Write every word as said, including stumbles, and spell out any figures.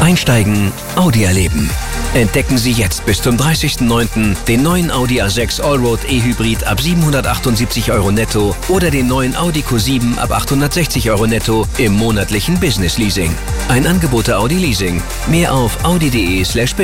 Einsteigen, Audi erleben. Entdecken Sie jetzt bis zum dreißigsten neunten den neuen Audi A sechs Allroad E-Hybrid ab siebenhundertachtundsiebzig Euro netto oder den neuen Audi Q sieben ab achthundertsechzig Euro netto im monatlichen Business Leasing. Ein Angebot der Audi Leasing. Mehr auf audi punkt de slash